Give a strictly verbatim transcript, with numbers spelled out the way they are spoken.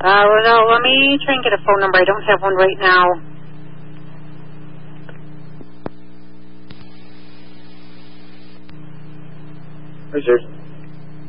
Uh, well, no, let me try and get a phone number. I don't have one right now. Richard.